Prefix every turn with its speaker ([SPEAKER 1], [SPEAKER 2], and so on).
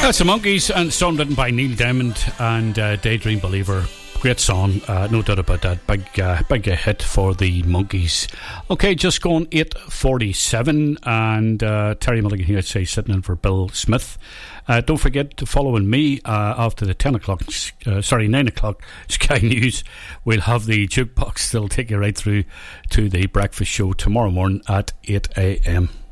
[SPEAKER 1] That's the Monkees, and song written by Neil Diamond and Daydream Believer. Great song, no doubt about that. Big hit for the Monkees. Okay, just going 8:47, and Terry Mulligan here say sitting in for Bill Smith. Don't forget to follow me after the 9 o'clock Sky News. We'll have the jukebox that'll take you right through to the breakfast show tomorrow morning at 8 a.m.